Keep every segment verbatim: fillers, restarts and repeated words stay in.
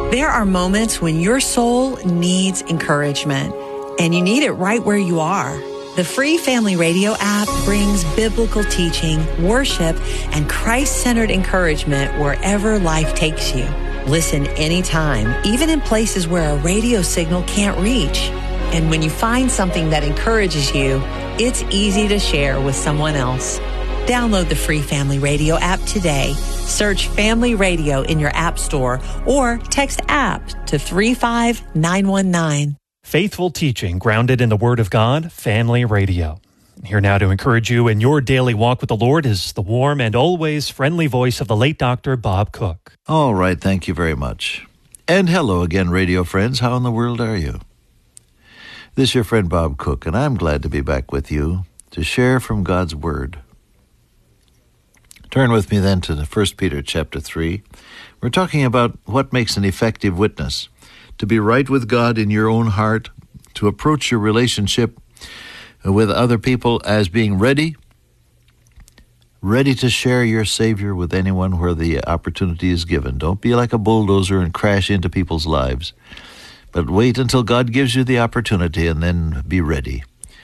There are moments when your soul needs encouragement, and you need it right where you are. The free Family Radio app brings biblical teaching, worship, and Christ-centered encouragement wherever life takes you. Listen anytime, even in places where a radio signal can't reach. And when you find something that encourages you, it's easy to share with someone else. Download the free Family Radio app today. Search Family Radio in your app store or text app to three five nine one nine. Faithful teaching grounded in the Word of God, Family Radio. Here now to encourage you in your daily walk with the Lord is the warm and always friendly voice of the late Doctor Bob Cook. All right, thank you very much. And hello again, radio friends. How in the world are you? This is your friend Bob Cook, and I'm glad to be back with you to share from God's Word. Turn with me then to First Peter chapter three. We're talking about what makes an effective witness. To be right with God in your own heart, to approach your relationship with other people as being ready, ready to share your Savior with anyone where the opportunity is given. Don't be like a bulldozer and crash into people's lives, but wait until God gives you the opportunity and then be ready.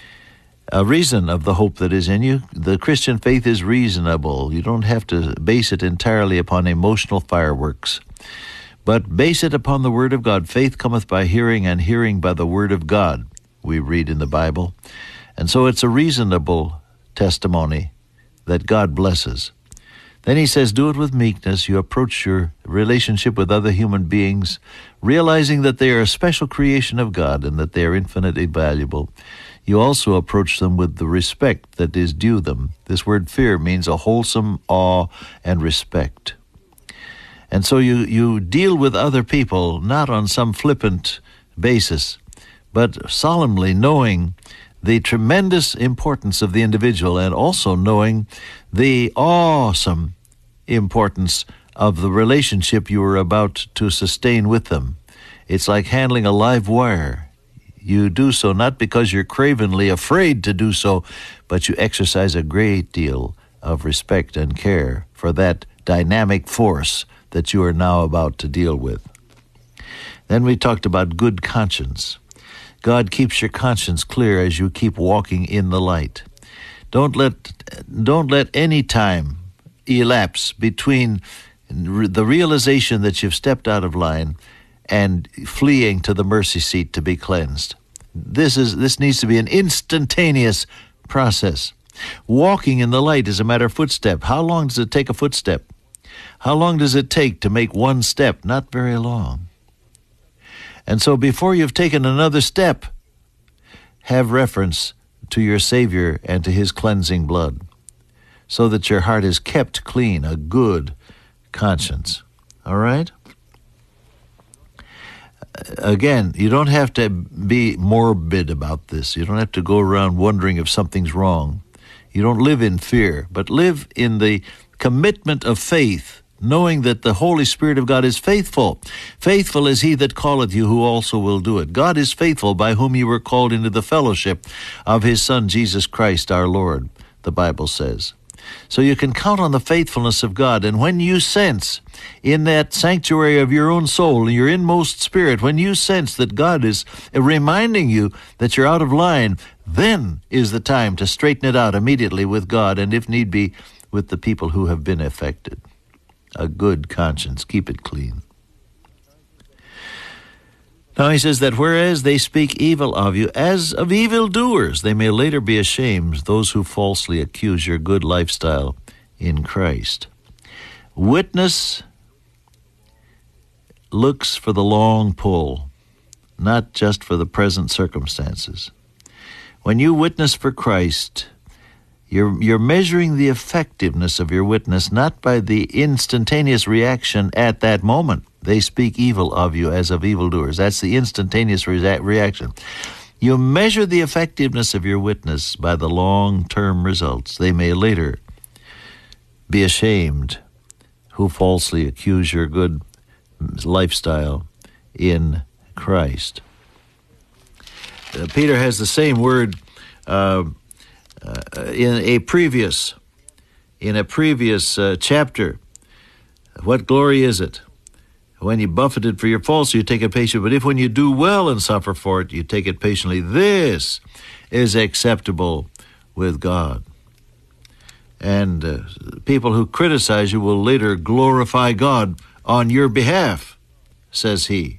A reason of the hope that is in you. The Christian faith is reasonable. You don't have to base it entirely upon emotional fireworks, but base it upon the Word of God. Faith cometh by hearing, and hearing by the Word of God, we read in the Bible. And so it's a reasonable testimony that God blesses. Then he says, do it with meekness. You approach your relationship with other human beings, realizing that they are a special creation of God and that they are infinitely valuable. You also approach them with the respect that is due them. This word fear means a wholesome awe and respect. And so you, you deal with other people not on some flippant basis, but solemnly knowing the tremendous importance of the individual and also knowing the awesome importance of the relationship you are about to sustain with them. It's like handling a live wire. You do so not because you're cravenly afraid to do so, but you exercise a great deal of respect and care for that dynamic force that you are now about to deal with. Then we talked about good conscience. God keeps your conscience clear as you keep walking in the light. Don't let, don't let any time elapse between the realization that you've stepped out of line and fleeing to the mercy seat to be cleansed. This is this needs to be an instantaneous process. Walking in the light is a matter of footstep. How long does it take a footstep? How long does it take to make one step? Not very long. And so before you've taken another step, have reference to your Savior and to His cleansing blood, so that your heart is kept clean, a good conscience. All right? Again, you don't have to be morbid about this. You don't have to go around wondering if something's wrong. You don't live in fear, but live in the commitment of faith, knowing that the Holy Spirit of God is faithful. Faithful is He that calleth you, who also will do it. God is faithful, by whom you were called into the fellowship of His Son, Jesus Christ our Lord, the Bible says. So you can count on the faithfulness of God. And when you sense in that sanctuary of your own soul, your inmost spirit, when you sense that God is reminding you that you're out of line, then is the time to straighten it out immediately with God, and if need be, with the people who have been affected. A good conscience. Keep it clean. Now he says that whereas they speak evil of you as of evildoers, they may later be ashamed, those who falsely accuse your good lifestyle in Christ. Witness looks for the long pull, not just for the present circumstances. When you witness for Christ, You're, you're measuring the effectiveness of your witness not by the instantaneous reaction at that moment. They speak evil of you as of evildoers. That's the instantaneous re- reaction. You measure the effectiveness of your witness by the long-term results. They may later be ashamed who falsely accuse your good lifestyle in Christ. Uh, Peter has the same word uh, Uh, in a previous, in a previous uh, chapter. What glory is it When you buffeted for your faults, you take it patiently. But if when you do well and suffer for it, you take it patiently, this is acceptable with God. And uh, people who criticize you will later glorify God on your behalf, says he.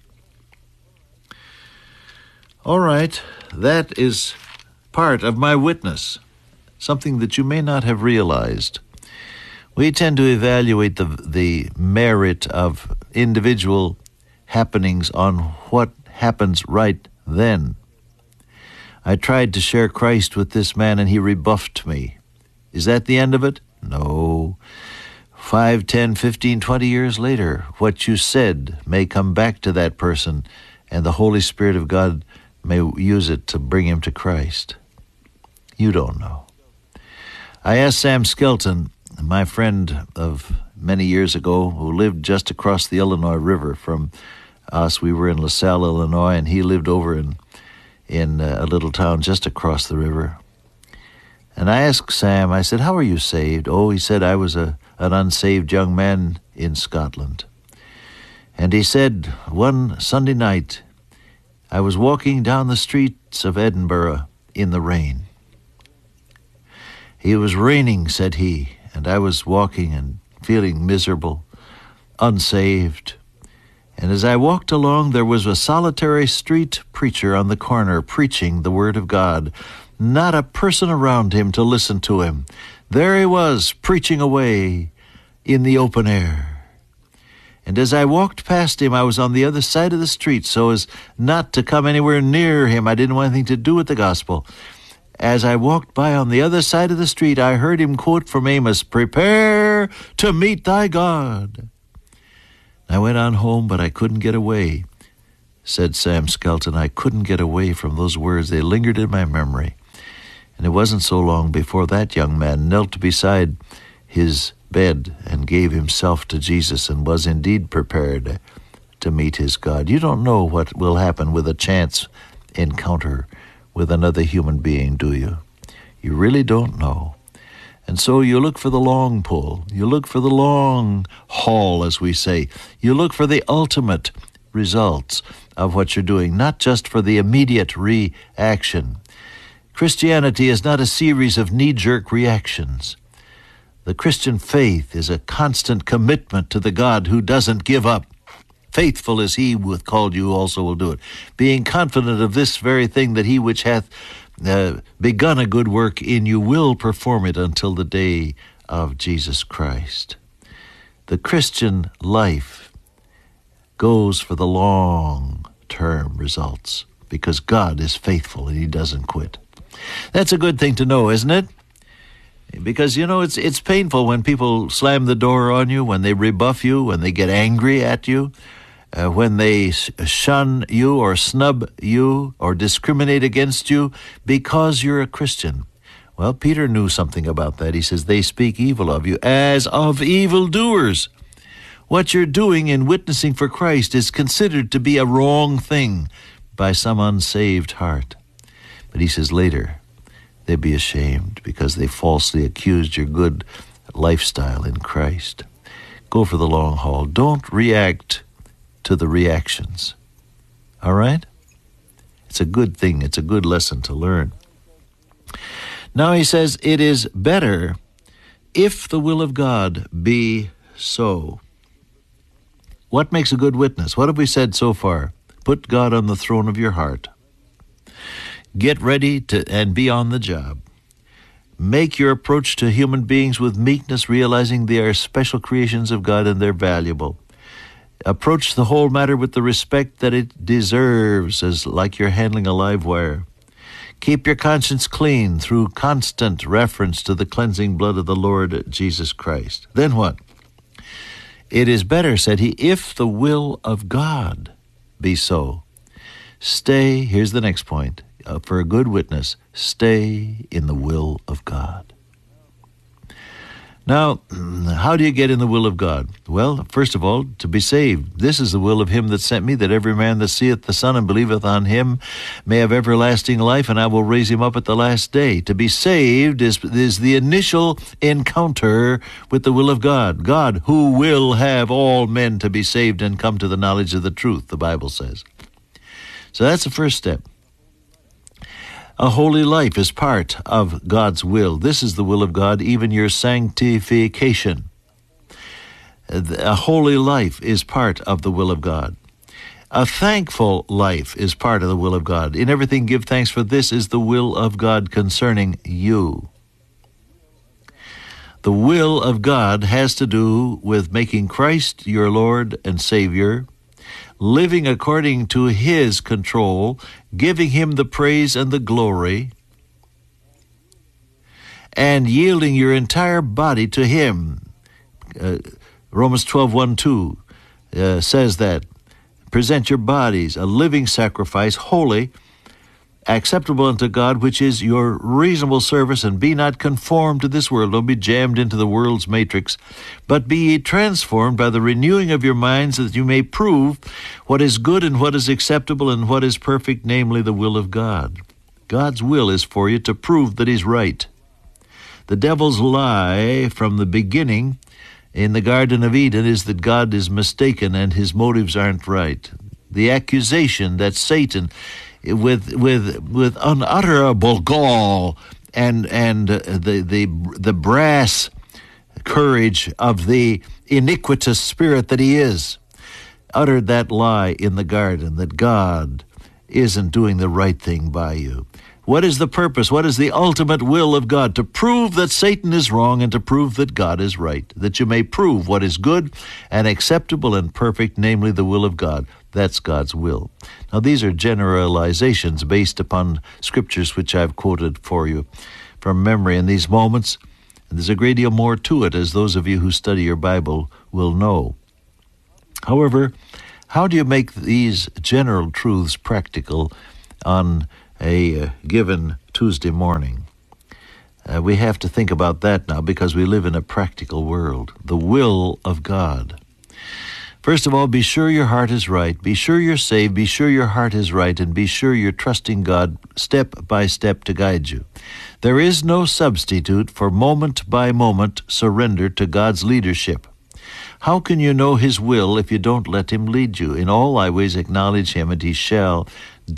All right, that is part of my witness, something that you may not have realized. We tend to evaluate the the merit of individual happenings on what happens right then. I tried to share Christ with this man and he rebuffed me. Is that the end of it? No. Five, ten, fifteen, twenty years later, what you said may come back to that person, and the Holy Spirit of God may use it to bring him to Christ. You don't know. I asked Sam Skelton, my friend of many years ago, who lived just across the Illinois River from us. We were in LaSalle, Illinois, and he lived over in, in a little town just across the river. And I asked Sam, I said, how are you saved? Oh, he said, I was a, an unsaved young man in Scotland. And he said, one Sunday night, I was walking down the streets of Edinburgh in the rain. It was raining, said he, and I was walking and feeling miserable, unsaved. And as I walked along, there was a solitary street preacher on the corner preaching the Word of God. Not a person around him to listen to him. There he was, preaching away in the open air. And as I walked past him, I was on the other side of the street so as not to come anywhere near him. I didn't want anything to do with the gospel. As I walked by on the other side of the street, I heard him quote from Amos, "Prepare to meet thy God." I went on home, but I couldn't get away, said Sam Skelton. I couldn't get away from those words. They lingered in my memory. And it wasn't so long before that young man knelt beside his bed and gave himself to Jesus and was indeed prepared to meet his God. You don't know what will happen with a chance encounter with another human being, do you? You really don't know. And so you look for the long pull. You look for the long haul, as we say. You look for the ultimate results of what you're doing, not just for the immediate reaction. Christianity is not a series of knee-jerk reactions. The Christian faith is a constant commitment to the God who doesn't give up. Faithful is he who hath called you also will do it. Being confident of this very thing, that he which hath uh, begun a good work in you will perform it until the day of Jesus Christ. The Christian life goes for the long-term results because God is faithful and he doesn't quit. That's a good thing to know, isn't it? Because, you know, it's it's painful when people slam the door on you, when they rebuff you, when they get angry at you, uh, when they shun you or snub you or discriminate against you because you're a Christian. Well, Peter knew something about that. He says, they speak evil of you as of evildoers. What you're doing in witnessing for Christ is considered to be a wrong thing by some unsaved heart. But he says later, they'd be ashamed because they falsely accused your good lifestyle in Christ. Go for the long haul. Don't react to the reactions. All right? It's a good thing. It's a good lesson to learn. Now he says, it is better if the will of God be so. What makes a good witness? What have we said so far? Put God on the throne of your heart. Get ready to and be on the job. Make your approach to human beings with meekness, realizing they are special creations of God and they're valuable. Approach the whole matter with the respect that it deserves, as like you're handling a live wire. Keep your conscience clean through constant reference to the cleansing blood of the Lord Jesus Christ. Then what? It is better, said he, if the will of God be so. Stay, here's the next point. Uh, for a good witness, stay in the will of God. Now, how do you get in the will of God? Well, first of all, to be saved. This is the will of him that sent me, that every man that seeth the Son and believeth on him may have everlasting life, and I will raise him up at the last day. To be saved is, is the initial encounter with the will of God. God, who will have all men to be saved and come to the knowledge of the truth, the Bible says. So that's the first step. A holy life is part of God's will. This is the will of God, even your sanctification. A holy life is part of the will of God. A thankful life is part of the will of God. In everything give thanks, for this is the will of God concerning you. The will of God has to do with making Christ your Lord and Savior, living according to his control, giving him the praise and the glory, and yielding your entire body to him. Uh, Romans twelve, one, two uh, says that. Present your bodies a living sacrifice, holy, acceptable unto God, which is your reasonable service, and be not conformed to this world. Don't be jammed into the world's matrix, but be ye transformed by the renewing of your minds, that you may prove what is good and what is acceptable and what is perfect, namely the will of God. God's will is for you to prove that he's right. The devil's lie from the beginning in the Garden of Eden is that God is mistaken and his motives aren't right. The accusation that Satan, with with with unutterable gall and and uh, the the the brass courage of the iniquitous spirit that he is, uttered that lie in the garden, that God isn't doing the right thing by you. What is the purpose? What is the ultimate will of God? To prove that Satan is wrong and to prove that God is right, that you may prove what is good and acceptable and perfect, namely the will of God. That's God's will. Now, these are generalizations based upon scriptures which I've quoted for you from memory in these moments. And there's a great deal more to it, as those of you who study your Bible will know. However, how do you make these general truths practical on a uh, given Tuesday morning? Uh, we have to think about that now, because we live in a practical world. The will of God. First of all, be sure your heart is right. Be sure you're saved. Be sure your heart is right. And be sure you're trusting God step by step to guide you. There is no substitute for moment-by-moment surrender to God's leadership. How can you know his will if you don't let him lead you? In all thy ways acknowledge him, and he shall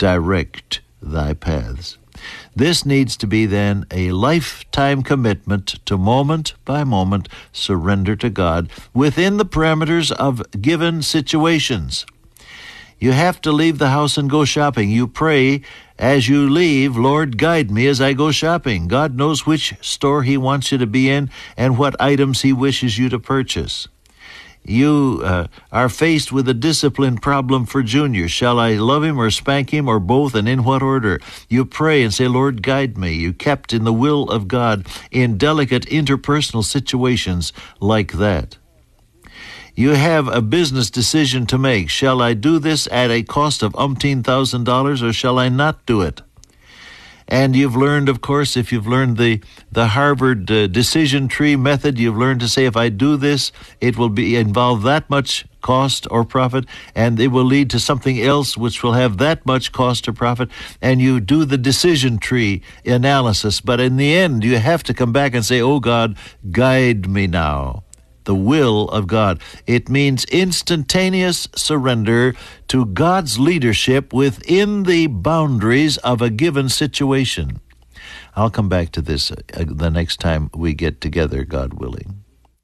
direct thy paths. This needs to be then a lifetime commitment to moment-by-moment surrender to God within the parameters of given situations. You have to leave the house and go shopping. You pray as you leave, Lord, guide me as I go shopping. God knows which store he wants you to be in and what items he wishes you to purchase. You uh, are faced with a discipline problem for Junior. Shall I love him or spank him or both, and in what order? You pray and say, Lord, guide me. You kept in the will of God in delicate interpersonal situations like that. You have a business decision to make. Shall I do this at a cost of umpteen thousand dollars, or shall I not do it? And you've learned, of course, if you've learned the, the Harvard uh, decision tree method, you've learned to say, if I do this, it will be involve that much cost or profit, and it will lead to something else which will have that much cost or profit, and you do the decision tree analysis. But in the end, you have to come back and say, oh God, guide me now. The will of God. It means instantaneous surrender to God's leadership within the boundaries of a given situation. I'll come back to this uh, the next time we get together, God willing.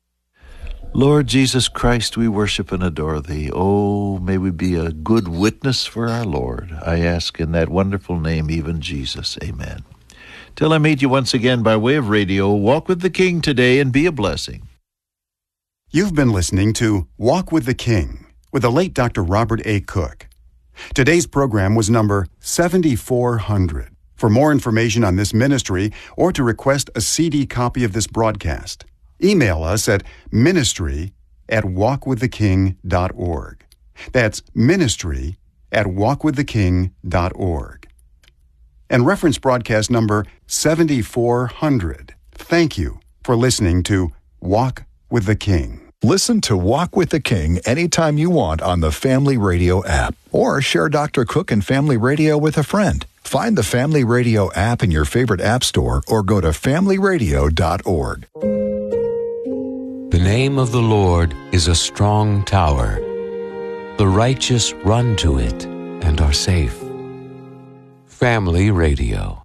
Lord Jesus Christ, we worship and adore thee. Oh, may we be a good witness for our Lord. I ask in that wonderful name, even Jesus. Amen. Till I meet you once again by way of radio, walk with the King today and be a blessing. You've been listening to Walk with the King with the late Doctor Robert A. Cook. Today's program was number seventy-four hundred. For more information on this ministry or to request a C D copy of this broadcast, email us at ministry at walk with the king dot org. That's ministry at walk with the king dot org. And reference broadcast number seventy-four hundred. Thank you for listening to Walk with the King. Listen to Walk with the King anytime you want on the Family Radio app, or share Doctor Cook and Family Radio with a friend. Find the Family Radio app in your favorite app store or go to family radio dot org. The name of the Lord is a strong tower. The righteous run to it and are safe. Family Radio.